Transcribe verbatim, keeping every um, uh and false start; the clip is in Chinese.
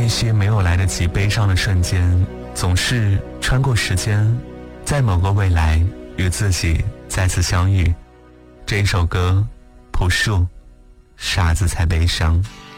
些没有来得及悲伤的瞬间，总是穿过时间，在某个未来与自己再次相遇。这一首歌，朴树，傻子才悲伤。